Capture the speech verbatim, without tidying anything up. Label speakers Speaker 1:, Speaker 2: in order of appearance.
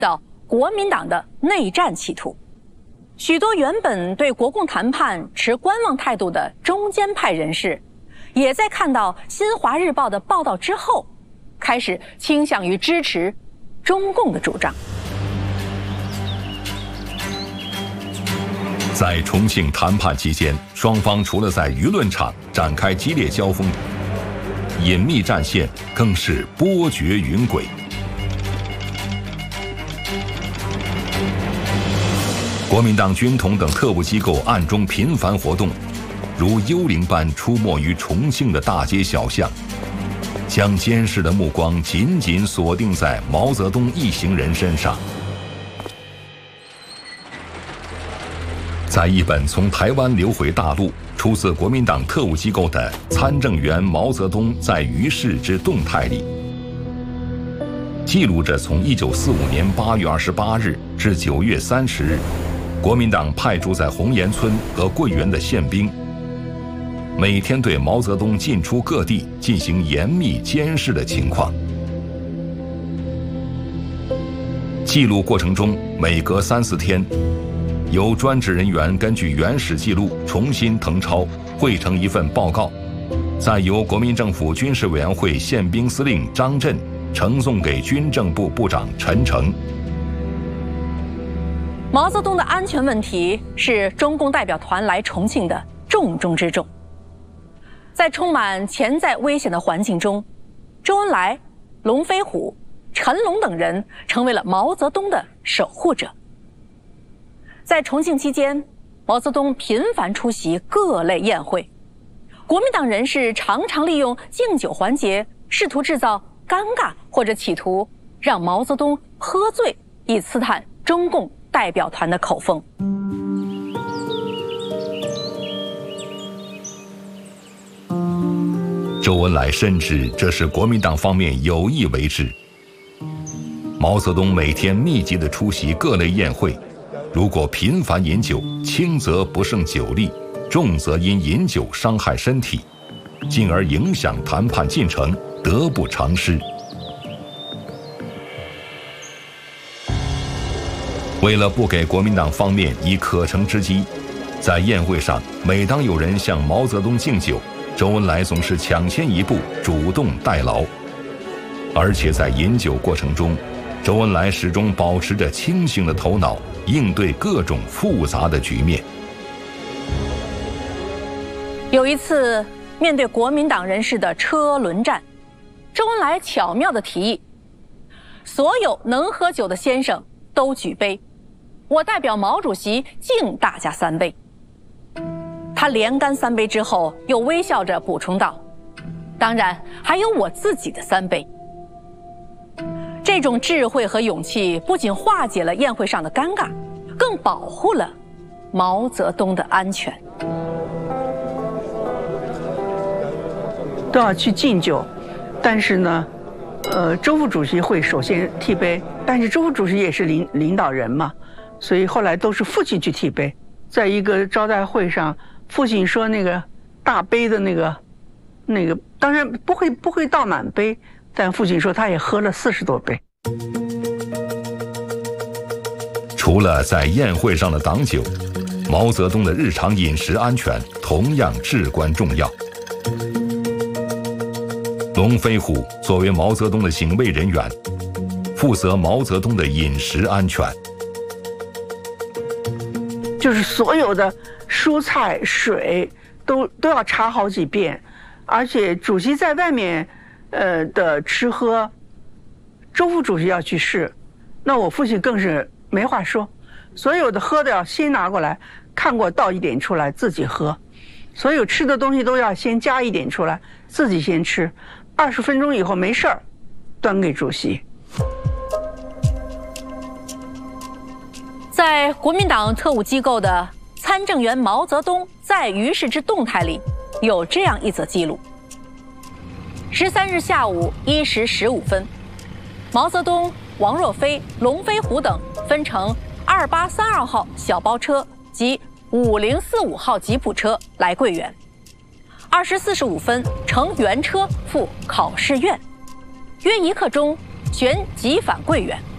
Speaker 1: 到国民党的内战企图。许多原本对国共谈判持观望态度的中间派人士，也在看到新华日报的报道之后，开始倾向于支持中共的主张。
Speaker 2: 在重庆谈判期间，双方除了在舆论场展开激烈交锋，隐秘战线更是波谲云诡。国民党军统等特务机构暗中频繁活动，如幽灵般出没于重庆的大街小巷，将监视的目光紧紧锁定在毛泽东一行人身上。在一本从台湾流回大陆、出自国民党特务机构的参政员毛泽东在于世之动态里，记录着从一九四五年八月二十八日至九月三十日，国民党派驻在红岩村和桂园的宪兵，每天对毛泽东进出各地进行严密监视的情况。记录过程中，每隔三四天，由专职人员根据原始记录重新誊抄，汇成一份报告，再由国民政府军事委员会宪兵司令张震呈送给军政部部长陈诚。
Speaker 1: 毛泽东的安全问题是中共代表团来重庆的重中之重。在充满潜在危险的环境中，周恩来、龙飞虎、陈龙等人成为了毛泽东的守护者。在重庆期间，毛泽东频繁出席各类宴会，国民党人士常常利用敬酒环节，试图制造尴尬或者企图让毛泽东喝醉，以刺探中共代表团的口风。
Speaker 2: 周恩来深知这是国民党方面有意为之。毛泽东每天密集地出席各类宴会，如果频繁饮酒，轻则不胜酒力，重则因饮酒伤害身体，进而影响谈判进程，得不偿失。为了不给国民党方面以可乘之机，在宴会上，每当有人向毛泽东敬酒，周恩来总是抢先一步，主动代劳。而且在饮酒过程中，周恩来始终保持着清醒的头脑，应对各种复杂的局面。
Speaker 1: 有一次，面对国民党人士的车轮战，周恩来巧妙地提议，所有能喝酒的先生都举杯，我代表毛主席敬大家三杯。他连干三杯之后，又微笑着补充道，当然还有我自己的三杯。这种智慧和勇气不仅化解了宴会上的尴尬，更保护了毛泽东的安全。
Speaker 3: 都要去敬酒，但是呢，呃，周副主席会首先替杯，但是周副主席也是领领导人嘛，所以后来都是父亲去替杯。在一个招待会上，父亲说那个大杯的那个那个，当然不会不会倒满杯，但父亲说他也喝了四十多杯。
Speaker 2: 除了在宴会上的挡酒，毛泽东的日常饮食安全同样至关重要。龙飞虎作为毛泽东的警卫人员，负责毛泽东的饮食安全。
Speaker 3: 就是所有的蔬菜、水都都要查好几遍，而且主席在外面，呃的吃喝，周副主席要去试，那我父亲更是没话说，所有的喝的要先拿过来，看过倒一点出来自己喝，所有吃的东西都要先加一点出来，自己先吃，二十分钟以后没事儿，端给主席。
Speaker 1: 在国民党特务机构的参政员毛泽东在于世之动态里，有这样一则记录：十三日下午一时十五分，毛泽东、王若飞、龙飞虎等分乘二八三二号小包车及五零四五号吉普车来桂园。二时四十五分乘原车赴考试院，约一刻钟旋即返桂园。